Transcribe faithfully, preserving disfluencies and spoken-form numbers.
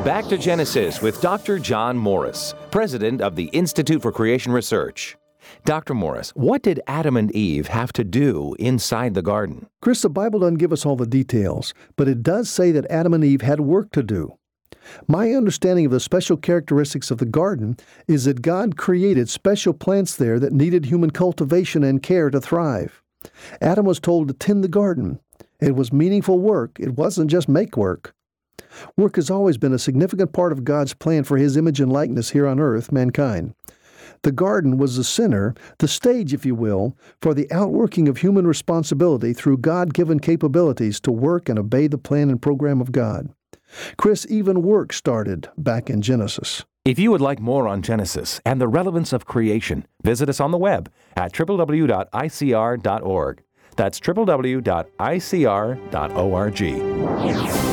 Back to Genesis with Doctor John Morris, president of the Institute for Creation Research. Doctor Morris, what did Adam and Eve have to do inside the garden? Chris, the Bible doesn't give us all the details, but it does say that Adam and Eve had work to do. My understanding of the special characteristics of the garden is that God created special plants there that needed human cultivation and care to thrive. Adam was told to tend the garden. It was meaningful work. It wasn't just make work. Work has always been a significant part of God's plan for His image and likeness here on earth, mankind. The garden was the center, the stage, if you will, for the outworking of human responsibility through God-given capabilities to work and obey the plan and program of God. Chris, even work started back in Genesis. If you would like more on Genesis and the relevance of creation, visit us on the web at w w w dot i c r dot org. That's w w w dot i c r dot org.